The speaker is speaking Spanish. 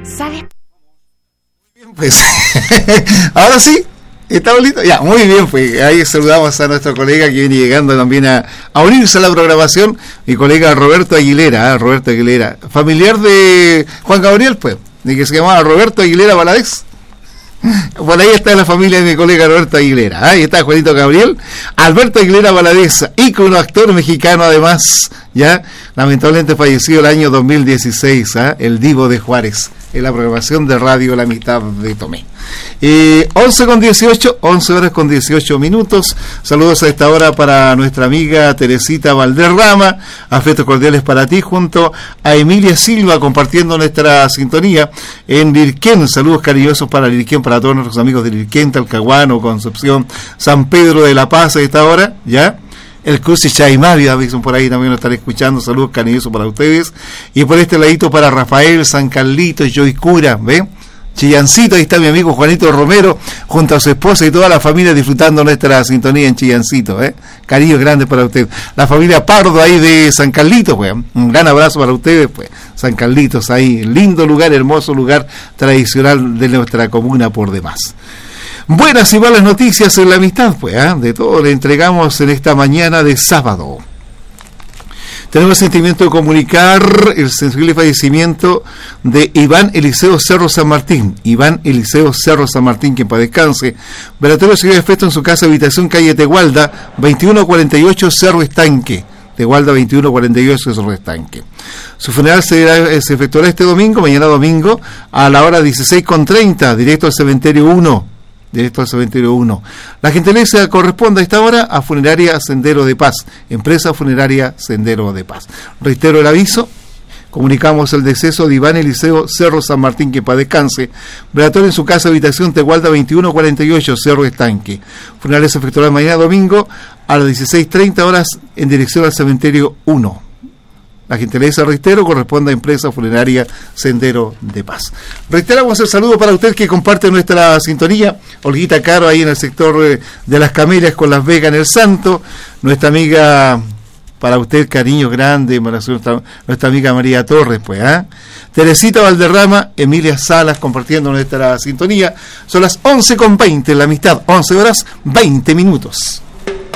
¿Sabes? Pues, ahora sí, está bonito. Ya, muy bien, pues ahí saludamos a nuestro colega que viene llegando también a unirse a la programación, mi colega Roberto Aguilera, familiar de Juan Gabriel, pues, de que se llamaba Roberto Aguilera Valadez. Por ahí está la familia de mi colega Roberto Aguilera. Ahí está Juanito Gabriel, Alberto Aguilera Valadez, ícono actor mexicano además, ya lamentablemente fallecido el año 2016, el Divo de Juárez, en la programación de radio La Mitad de Tomé. 11 horas con 18 minutos. Saludos a esta hora para nuestra amiga Teresita Valderrama, afectos cordiales para ti, junto a Emilia Silva, compartiendo nuestra sintonía en Lirquén. Saludos cariñosos para Lirquén, para todos nuestros amigos de Lirquén, Talcahuano, Concepción, San Pedro de la Paz a esta hora, ¿ya? El Cruce Chaimavia, dicen por ahí, también nos están escuchando. Saludos cariñosos para ustedes. Y por este ladito para Rafael, San Carlitos, Joycura, ¿ve? Chillancito, ahí está mi amigo Juanito Romero, junto a su esposa y toda la familia disfrutando nuestra sintonía en Chillancito, Cariños grandes para ustedes. La familia Pardo ahí de San Carlitos, pues. Un gran abrazo para ustedes, pues. San Carlitos ahí, lindo lugar, hermoso lugar tradicional de nuestra comuna por demás. Buenas y malas noticias en la amistad, pues, de todo le entregamos en esta mañana de sábado. Tenemos el sentimiento de comunicar el sensible fallecimiento de Iván Eliseo Cerro San Martín. Iván Eliseo Cerro San Martín, quien para descanse. Velatorio se dio efecto en su casa habitación, calle Tegualda, 2148 Cerro Estanque. Tegualda 2148 Cerro Estanque. Su funeral se efectuará este domingo, mañana domingo, a la hora 16:30, directo al cementerio 1. La gentileza corresponde a esta hora a Funeraria Sendero de Paz, empresa Funeraria Sendero de Paz. Reitero el aviso, comunicamos el deceso de Iván Eliseo Cerro San Martín, que para descanse. Velatorio en su casa habitación Tegualda 2148 Cerro Estanque. Funeral se efectuará mañana domingo a las 16:30 horas en dirección al cementerio 1. La gentileza, reitero, corresponde a empresa Funeraria Sendero de Paz. Reiteramos el saludo para usted que comparte nuestra sintonía. Olguita Caro ahí en el sector de Las Camelias con Las Vegas en el Santo. Nuestra amiga, para usted, cariño grande, nuestra amiga María Torres, pues, Teresita Valderrama, Emilia Salas compartiendo nuestra sintonía. Son las 11:20 en la amistad, 11 horas 20 minutos.